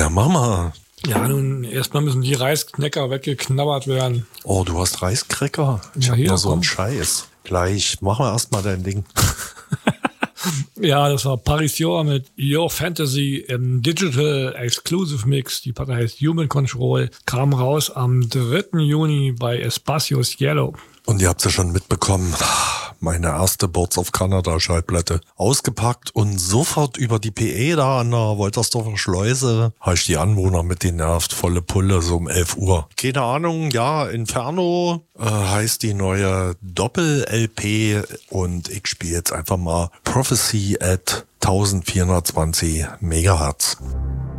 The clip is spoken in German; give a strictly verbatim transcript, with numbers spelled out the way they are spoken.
Ja, Mama. Ja, nun, erstmal müssen die Reisknecker weggeknabbert werden. Oh, du hast Reiskräcker? Ich Ja, hab hier, nur so einen komm. Scheiß. Gleich, mach mal erstmal dein Ding. Ja, das war Parisio mit Your Fantasy im Digital Exclusive Mix. Die Platte heißt Human Control. Kam raus am dritten Juni bei Espacios Yellow. Und ihr habt ja schon mitbekommen, meine erste Boards of Canada Schallplatte ausgepackt und sofort über die P E da an der Woltersdorfer Schleuse habe ich die Anwohner mit den nervt, volle Pulle, so um elf Uhr. Keine Ahnung, ja, Inferno äh, heißt die neue Doppel-L P und ich spiele jetzt einfach mal Prophecy at vierzehnhundertzwanzig Megahertz.